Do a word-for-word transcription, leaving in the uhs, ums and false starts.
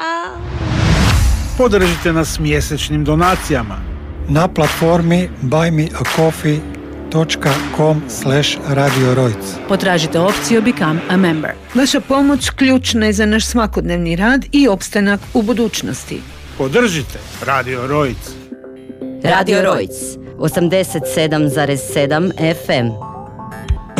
Podržite nas mjesečnim donacijama na platformi buy me a coffee dot com slash radio rojc. Potražite opciju Become a Member. Vaša pomoć ključna je za naš svakodnevni rad i opstanak u budućnosti. Podržite Radio Rojc. Radio Rojc, osamdeset sedam zarez sedam F M.